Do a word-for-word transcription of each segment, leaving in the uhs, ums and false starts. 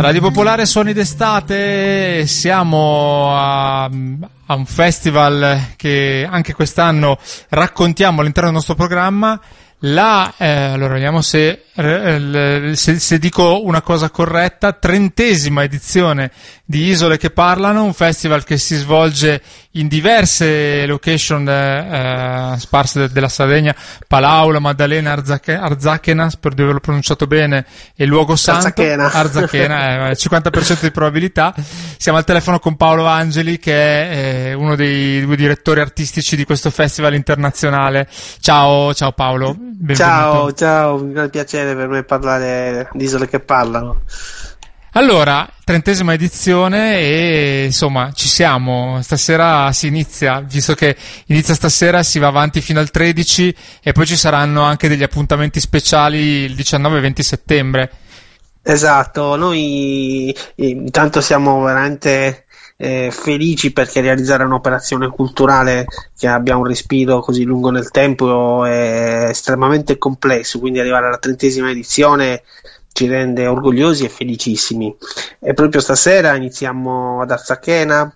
Radio Popolare Suoni d'estate, siamo a, a un festival che anche quest'anno raccontiamo all'interno del nostro programma. La, eh, allora vediamo se, eh, se, se dico una cosa corretta, trentesima edizione di Isole che Parlano, un festival che si svolge in diverse location eh, sparse de, della Sardegna, Palau, La Maddalena, Arzache, Arzachena, spero di averlo pronunciato bene, e Luogo Santo, Arzachena, Arzachena eh, cinquanta per cento di probabilità. Siamo al telefono con Paolo Angeli, che è eh, uno dei due direttori artistici di questo festival internazionale. Ciao, ciao Paolo. Benvenuto. Ciao, ciao, un gran piacere per me parlare di Isole che Parlano. Allora, trentesima edizione e insomma ci siamo, stasera si inizia, visto che inizia stasera si va avanti fino al tredici e poi ci saranno anche degli appuntamenti speciali il diciannove e venti settembre. Esatto, noi intanto siamo veramente Eh, felici perché realizzare un'operazione culturale che abbia un respiro così lungo nel tempo è estremamente complesso, quindi arrivare alla trentesima edizione ci rende orgogliosi e felicissimi. E proprio stasera iniziamo ad Arzachena,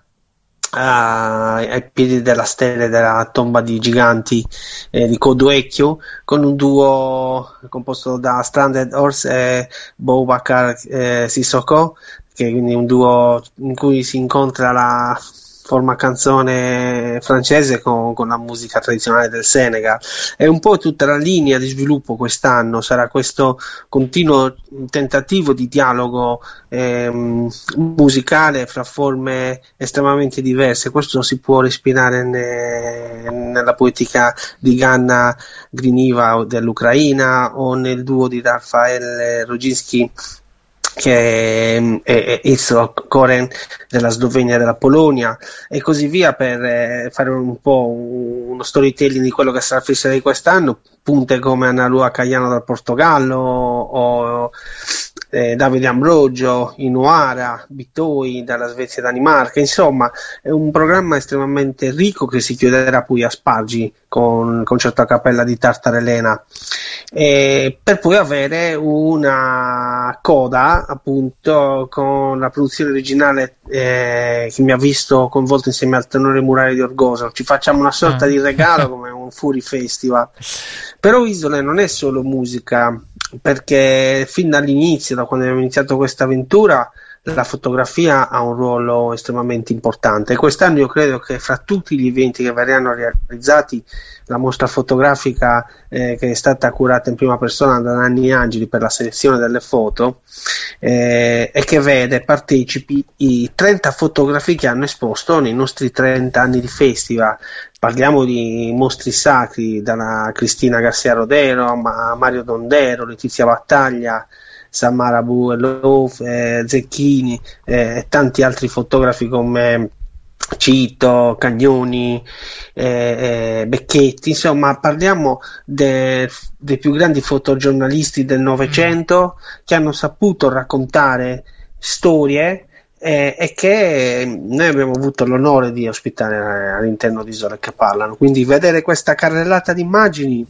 ai piedi della stele della tomba di giganti eh, di Coduecchio, con un duo composto da Stranded Horse e Boubacar eh, Sissoko, che è quindi un duo in cui si incontra la forma canzone francese con, con la musica tradizionale del Senegal. È un po' tutta la linea di sviluppo quest'anno, sarà questo continuo tentativo di dialogo ehm, musicale fra forme estremamente diverse. Questo si può respirare ne, nella poetica di Ganna Griniva dell'Ucraina o nel duo di Rafael Roginski che è Izro Koren della Slovenia e della Polonia, e così via, per eh, fare un po' uno storytelling di quello che sarà il festival di quest'anno. Punte come Analua Caiano dal Portogallo o eh, Davide Ambrogio, Inuara, Bitoi dalla Svezia e Danimarca. Insomma, è un programma estremamente ricco che si chiuderà poi a Spargi con concerto a cappella di Tartarelena, eh, per poi avere una coda appunto con la produzione originale eh, che mi ha visto coinvolto insieme al tenore Murari di Orgoso. Ci facciamo una sorta di regalo come un Fury Festival. Però Isole non è solo musica, perché fin dall'inizio, da quando abbiamo iniziato questa avventura, la fotografia ha un ruolo estremamente importante, e quest'anno io credo che fra tutti gli eventi che verranno realizzati, la mostra fotografica eh, che è stata curata in prima persona da Nanni Angeli per la selezione delle foto eh, e che vede partecipi i trenta fotografi che hanno esposto nei nostri trenta anni di festival. Parliamo di mostri sacri, dalla Cristina Garcia Rodero a Mario Dondero, Letizia Battaglia, Samara Buelov, eh, Zecchini e eh, tanti altri fotografi come Cito, Cagnoni, eh, eh, Becchetti. Insomma, parliamo de, dei più grandi fotogiornalisti del Novecento che hanno saputo raccontare storie eh, e che noi abbiamo avuto l'onore di ospitare all'interno di Isole che Parlano. Quindi vedere questa carrellata di immagini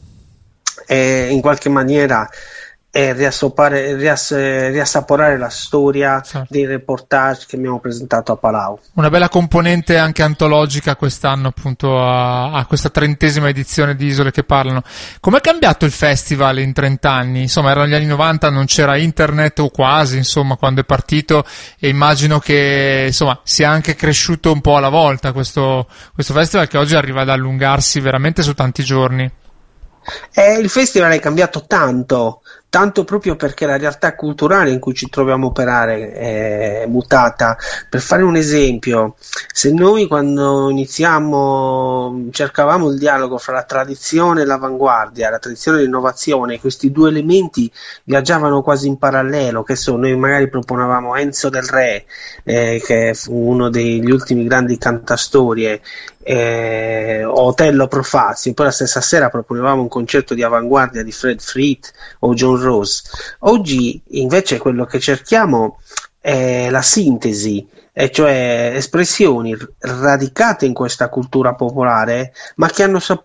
eh, in qualche maniera e riassopare, riass, riassaporare la storia, sì, dei reportage che abbiamo presentato a Palau. Una bella componente anche antologica quest'anno, appunto, a, a questa trentesima edizione di Isole che Parlano. Com'è cambiato il festival in trent'anni? Insomma, erano gli anni novanta, non c'era internet o quasi, insomma, quando è partito, e immagino che insomma sia anche cresciuto un po' alla volta questo, questo festival, che oggi arriva ad allungarsi veramente su tanti giorni. Eh, il festival è cambiato tanto, tanto proprio perché la realtà culturale in cui ci troviamo a operare è mutata. Per fare un esempio, se noi quando iniziamo cercavamo il dialogo fra la tradizione e l'avanguardia, la tradizione e l'innovazione, questi due elementi viaggiavano quasi in parallelo. Che so, noi magari proponevamo Enzo Del Re, eh, che fu uno degli ultimi grandi cantastorie, eh, Otello Profazio, poi la stessa sera proponevamo un concerto di avanguardia di Fred Frith o John Rose. Oggi invece quello che cerchiamo è la sintesi, e cioè espressioni radicate in questa cultura popolare, ma che hanno